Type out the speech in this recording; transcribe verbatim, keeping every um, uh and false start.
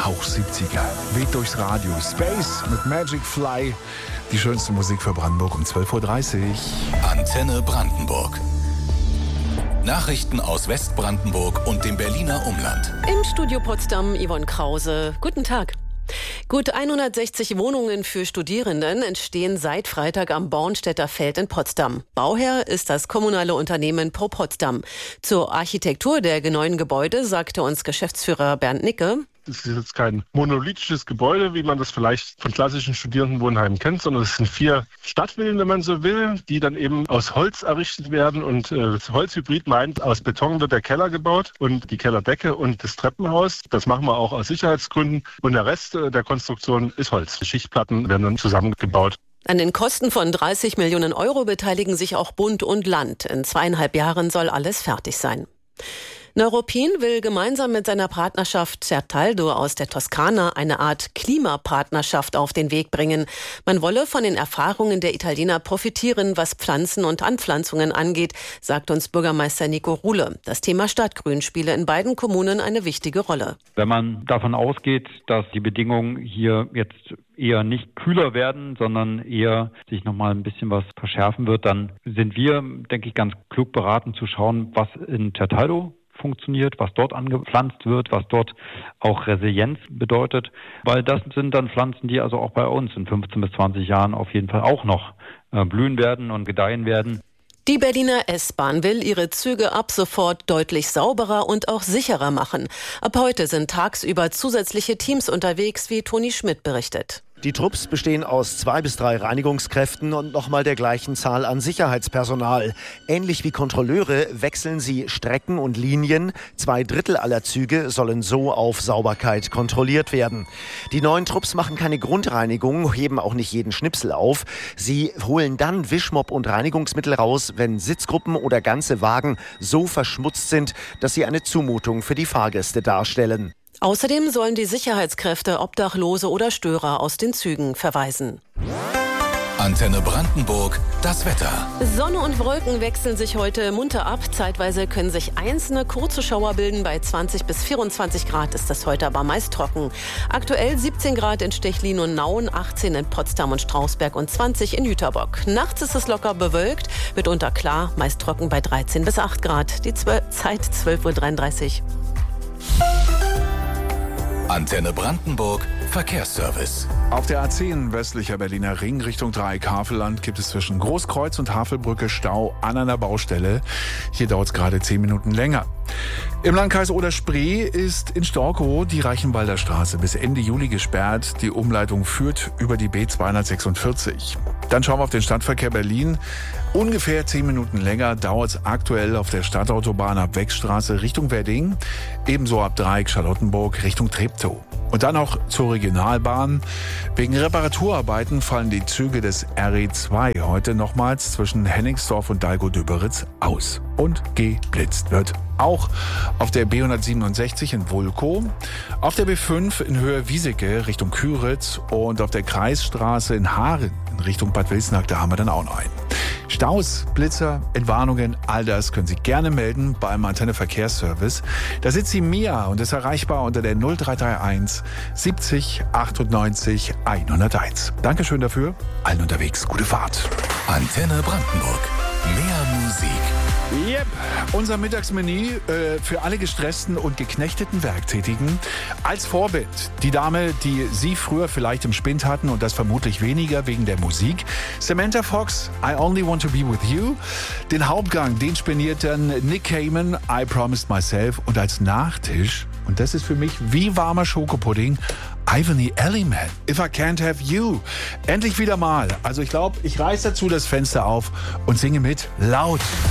Ein Hauch siebziger. Weht durchs Radio. Space mit Magic Fly. Die schönste Musik für Brandenburg um zwölf Uhr dreißig. Antenne Brandenburg. Nachrichten aus Westbrandenburg und dem Berliner Umland. Im Studio Potsdam Yvonne Krause. Guten Tag. Gut hundertsechzig Wohnungen für Studierenden entstehen seit Freitag am Bornstedter Feld in Potsdam. Bauherr ist das kommunale Unternehmen Pro Potsdam. Zur Architektur der neuen Gebäude sagte uns Geschäftsführer Bernd Nicke: Es ist jetzt kein monolithisches Gebäude, wie man das vielleicht von klassischen Studierendenwohnheimen kennt, sondern es sind vier Stadtvillen, wenn man so will, die dann eben aus Holz errichtet werden. Und äh, das Holzhybrid meint, aus Beton wird der Keller gebaut und die Kellerdecke und das Treppenhaus. Das machen wir auch aus Sicherheitsgründen. Und der Rest äh, der Konstruktion ist Holz. Die Schichtplatten werden dann zusammengebaut. An den Kosten von dreißig Millionen Euro beteiligen sich auch Bund und Land. In zweieinhalb Jahren soll alles fertig sein. Neuruppin will gemeinsam mit seiner Partnerschaft Certaldo aus der Toskana eine Art Klimapartnerschaft auf den Weg bringen. Man wolle von den Erfahrungen der Italiener profitieren, was Pflanzen und Anpflanzungen angeht, sagt uns Bürgermeister Nico Ruhle. Das Thema Stadtgrün spiele in beiden Kommunen eine wichtige Rolle. Wenn man davon ausgeht, dass die Bedingungen hier jetzt eher nicht kühler werden, sondern eher sich nochmal ein bisschen was verschärfen wird, dann sind wir, denke ich, ganz klug beraten zu schauen, was in Certaldo funktioniert, was dort angepflanzt wird, was dort auch Resilienz bedeutet, weil das sind dann Pflanzen, die also auch bei uns in fünfzehn bis zwanzig Jahren auf jeden Fall auch noch äh, blühen werden und gedeihen werden. Die Berliner S-Bahn will ihre Züge ab sofort deutlich sauberer und auch sicherer machen. Ab heute sind tagsüber zusätzliche Teams unterwegs, wie Toni Schmidt berichtet. Die Trupps bestehen aus zwei bis drei Reinigungskräften und nochmal der gleichen Zahl an Sicherheitspersonal. Ähnlich wie Kontrolleure wechseln sie Strecken und Linien. Zwei Drittel aller Züge sollen so auf Sauberkeit kontrolliert werden. Die neuen Trupps machen keine Grundreinigung, heben auch nicht jeden Schnipsel auf. Sie holen dann Wischmopp und Reinigungsmittel raus, wenn Sitzgruppen oder ganze Wagen so verschmutzt sind, dass sie eine Zumutung für die Fahrgäste darstellen. Außerdem sollen die Sicherheitskräfte Obdachlose oder Störer aus den Zügen verweisen. Antenne Brandenburg, das Wetter. Sonne und Wolken wechseln sich heute munter ab. Zeitweise können sich einzelne kurze Schauer bilden. Bei zwanzig bis vierundzwanzig Grad ist das heute aber meist trocken. Aktuell siebzehn Grad in Stechlin und Nauen, achtzehn in Potsdam und Strausberg und zwanzig in Jüterbock. Nachts ist es locker bewölkt, mitunter klar, meist trocken bei dreizehn bis acht Grad. Die Zwö- Zeit zwölf Uhr dreiunddreißig. Antenne Brandenburg, Verkehrsservice. Auf der A zehn westlicher Berliner Ring Richtung Dreieck-Havelland gibt es zwischen Großkreuz und Havelbrücke Stau an einer Baustelle. Hier dauert es gerade zehn Minuten länger. Im Landkreis Oder-Spree ist in Storkow die Reichenwalder Straße bis Ende Juli gesperrt. Die Umleitung führt über die B zweihundertsechsundvierzig. Dann schauen wir auf den Stadtverkehr Berlin. Ungefähr zehn Minuten länger dauert es aktuell auf der Stadtautobahn ab Wechstraße Richtung Wedding. Ebenso ab Dreieck Charlottenburg Richtung Treptow. Und dann noch zur Regionalbahn. Wegen Reparaturarbeiten fallen die Züge des R E zwei heute nochmals zwischen Hennigsdorf und Dalgo-Döberitz aus. Und geblitzt wird auch auf der B hundertsiebenundsechzig in Wulkow, auf der B fünf in Höhe Wieseke Richtung Küritz und auf der Kreisstraße in Haaren in Richtung Bad Wilsnack. Da haben wir dann auch noch einen. Staus, Blitzer, Entwarnungen, all das können Sie gerne melden beim Antenne Verkehrsservice. Da sitzt die Mia und ist erreichbar unter der null drei drei eins siebzig achtundneunzig hunderteins. Dankeschön dafür. Allen unterwegs gute Fahrt. Antenne Brandenburg. Mehr Musik. Yep, unser Mittagsmenü äh, für alle gestressten und geknechteten Werktätigen. Als Vorbild die Dame, die Sie früher vielleicht im Spind hatten und das vermutlich weniger wegen der Musik. Samantha Fox, I Only Want to Be With You. Den Hauptgang, den spendiert dann Nick Cayman, I Promised Myself. Und als Nachtisch, und das ist für mich wie warmer Schokopudding, Ivany Elliman, If I Can't Have You. Endlich wieder mal. Also ich glaube, ich reiß dazu das Fenster auf und singe mit laut.